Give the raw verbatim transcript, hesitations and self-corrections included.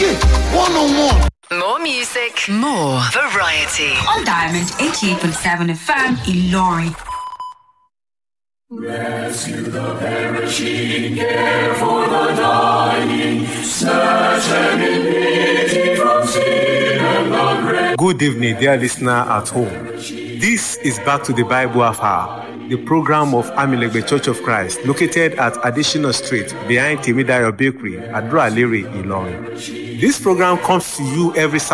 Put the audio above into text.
Yeah, one on one. More music, more variety. On Diamond eighty-eight point seven F M, Ilorin. Rescue the perishing, care for the dying, snatch them in pity from sin and the grave. Good evening, dear listener at home. This is Back to the Bible Hour, the program of Amilegbe Church of Christ, located at Additional Street behind Timidayo Bakery, Adro-Alere, Ilorin. This program comes to you every Saturday